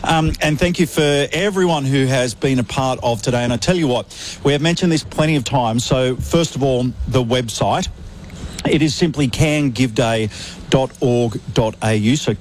And thank you for everyone who has been a part of today. And I tell you what, we have mentioned this plenty of times. So first of all, the website. It is simply cangiveday.org.au. So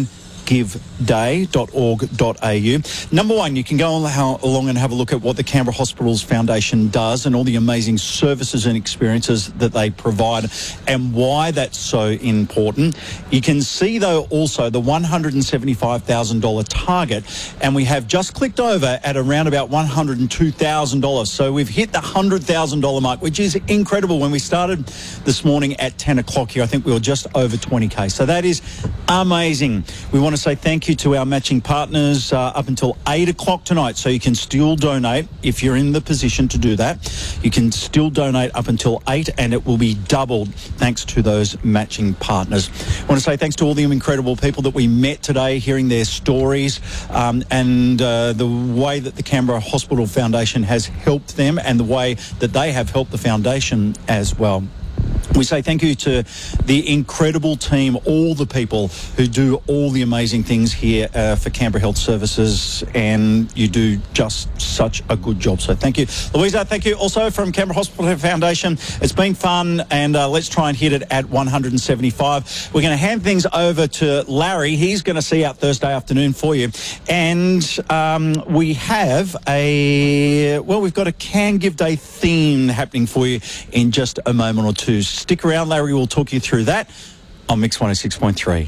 cangiveday.org.au. Number one, you can go along and have a look at what the Canberra Hospitals Foundation does and all the amazing services and experiences that they provide and why that's so important. You can see, though, also the $175,000 target, and we have just clicked over at around about $102,000. So we've hit the $100,000 mark, which is incredible. When we started this morning at 10 o'clock here, I think we were just over 20K. So that is amazing. We want to say thank you to our matching partners up until 8 o'clock tonight. So you can still donate if you're in the position to do that. You can still donate up until 8 and it will be doubled thanks to those matching partners. I want to say thanks to all the incredible people that we met today, hearing their stories and the way that the Canberra Hospital Foundation has helped them and the way that they have helped the foundation as well. We say thank you to the incredible team, all the people who do all the amazing things here for Canberra Health Services, and you do just such a good job. So thank you. Louisa, thank you also from Canberra Hospital Foundation. It's been fun, and let's try and hit it at 175. We're going to hand things over to Larry. He's going to see out Thursday afternoon for you. And we have we've got a Can Give Day theme happening for you in just a moment or two. Stick around, Larry will talk you through that on Mix 106.3.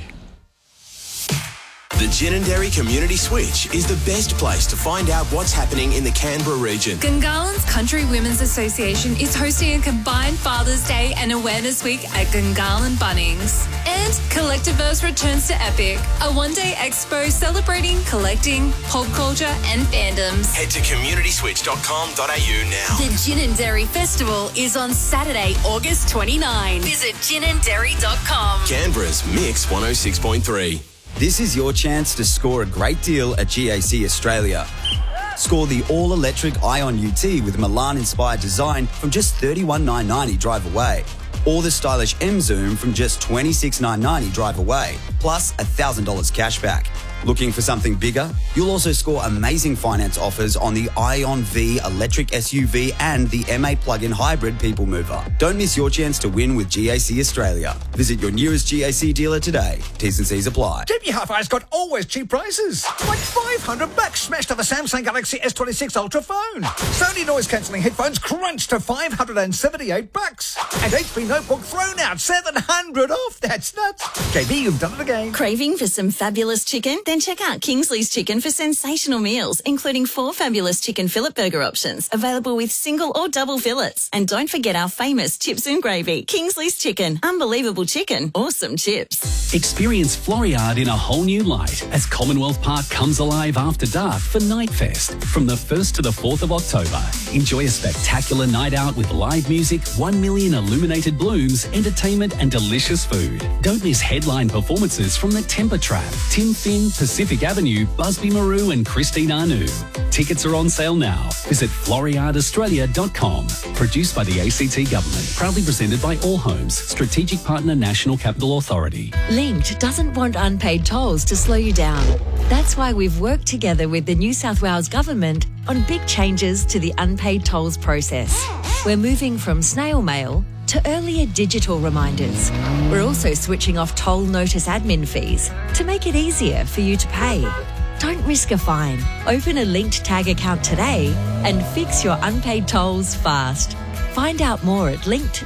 The Ginninderry Community Switch is the best place to find out what's happening in the Canberra region. Gungahlin's Country Women's Association is hosting a combined Father's Day and Awareness Week at Gungahlin Bunnings. And Collectiverse returns to Epic, a one-day expo celebrating collecting, pop culture and fandoms. Head to communityswitch.com.au now. The Ginninderry Festival is on Saturday, August 29. Visit ginninderry.com. Canberra's Mix 106.3. This is your chance to score a great deal at GAC Australia. Score the all-electric Ion UT with Milan-inspired design from just $31,990 drive away. Or the stylish M-Zoom from just $26,990 drive away, plus $1,000 cashback. Looking for something bigger? You'll also score amazing finance offers on the Ion V electric SUV and the MA plug-in hybrid people mover. Don't miss your chance to win with GAC Australia. Visit your nearest GAC dealer today. T's and C's apply. JB Hi-Fi's got always cheap prices. Like $500 smashed off a Samsung Galaxy S26 Ultra phone. Sony noise-cancelling headphones crunched to $578. And HP Notebook thrown out $700 off. That's nuts. JB, you've done it again. Craving for some fabulous chicken? Then check out Kingsley's Chicken for sensational meals, including 4 fabulous chicken fillet burger options, available with single or double fillets. And don't forget our famous chips and gravy. Kingsley's Chicken. Unbelievable chicken. Awesome chips. Experience Floriade in a whole new light as Commonwealth Park comes alive after dark for Nightfest from the 1st to the 4th of October. Enjoy a spectacular night out with live music, 1 million illuminated blooms, entertainment and delicious food. Don't miss headline performances from the Temper Trap, Tim Finn, Pacific Avenue, Busby Maru and Christine Anu. Tickets are on sale now. Visit floriadeaustralia.com. Produced by the ACT Government. Proudly presented by All Homes, Strategic Partner National Capital Authority. Linked doesn't want unpaid tolls to slow you down. That's why we've worked together with the New South Wales Government on big changes to the unpaid tolls process. We're moving from snail mail to earlier digital reminders. We're also switching off toll notice admin fees to make it easier for you to pay. Don't risk a fine. Open a Linked Tag account today and fix your unpaid tolls fast. Find out more at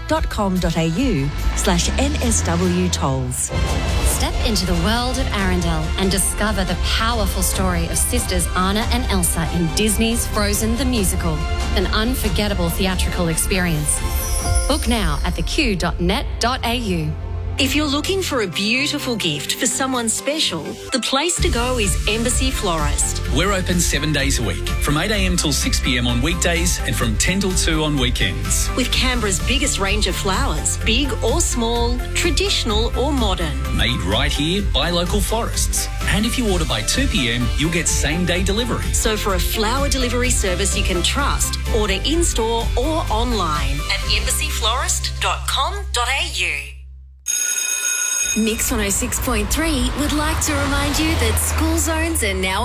linked.com.au/NSW tolls. Step into the world of Arendelle and discover the powerful story of sisters Anna and Elsa in Disney's Frozen the Musical. An unforgettable theatrical experience. Book now at theq.net.au. If you're looking for a beautiful gift for someone special, the place to go is Embassy Florist. We're open 7 days a week, from 8 a.m. till 6 p.m. on weekdays and from 10 till 2 on weekends. With Canberra's biggest range of flowers, big or small, traditional or modern. Made right here by local florists. And if you order by 2 p.m, you'll get same-day delivery. So for a flower delivery service you can trust, order in-store or online at embassyflorist.com.au. Mix 106.3 would like to remind you that school zones are now